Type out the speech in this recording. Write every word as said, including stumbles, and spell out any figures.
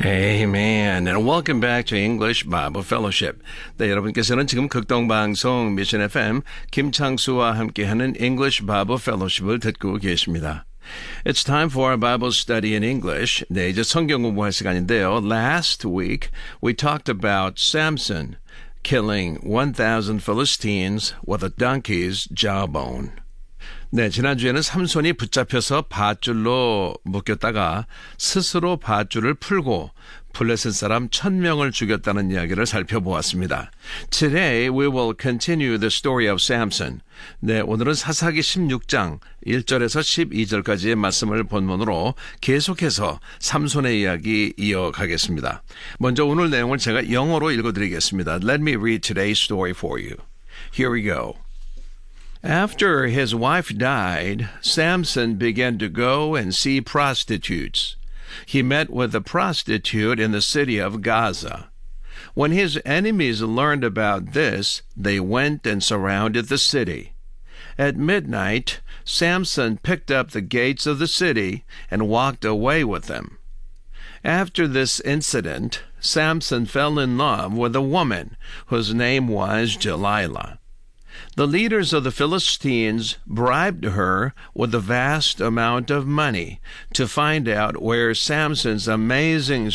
Amen. And welcome back to English Bible Fellowship. 네, 여러분께서는 지금 극동방송 미션 에프엠 김창수와 함께하는 English Bible Fellowship을 듣고 계십니다. It's time for our Bible study in English. 네, 이제 성경 공부할 시간인데요. Last week, we talked about Samson killing one thousand Philistines with a donkey's jawbone. 네, 지난주에는 삼손이 붙잡혀서 밧줄로 묶였다가 스스로 밧줄을 풀고 블레셋 사람 천 명을 죽였다는 이야기를 살펴보았습니다. Today we will continue the story of Samson. 네, 오늘은 사사기 십육 장 일 절에서 십이 절까지의 말씀을 본문으로 계속해서 삼손의 이야기 이어가겠습니다. 먼저 오늘 내용을 제가 영어로 읽어드리겠습니다. Let me read today's story for you. Here we go. After his wife died, Samson began to go and see prostitutes. He met with a prostitute in the city of Gaza. When his enemies learned about this, they went and surrounded the city. At midnight, Samson picked up the gates of the city and walked away with them. After this incident, Samson fell in love with a woman whose name was Delilah. The leaders of the Philistines bribed her with a vast amount of money to find out where Samson's amazing